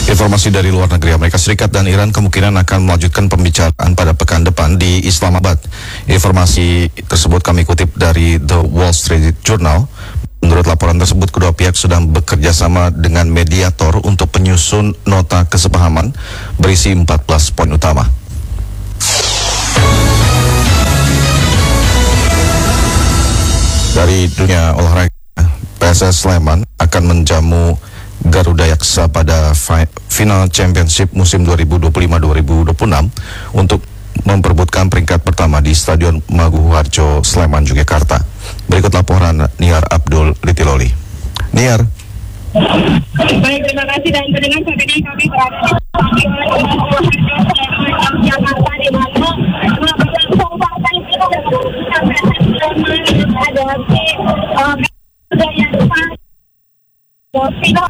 Informasi dari luar negeri, Amerika Serikat dan Iran kemungkinan akan melanjutkan pembicaraan pada pekan depan di Islamabad. Informasi tersebut kami kutip dari The Wall Street Journal. Menurut laporan tersebut, kedua pihak sedang bekerja sama dengan mediator untuk penyusun nota kesepahaman berisi 14 poin utama. Dari dunia olahraga, PSS Sleman akan menjamu Garuda Yaksa pada final Championship musim 2025-2026 untuk memperebutkan peringkat pertama di Stadion Maguwoharjo, Sleman, Yogyakarta. Berikut laporan Niar Abdul Litiloli. Niar. Baik, terima kasih dan pendengar, saat ini kami berada di Stadion Maguwoharjo, Sleman, Yogyakarta, di mana berlangsung partai final ada si Garuda Yaksa final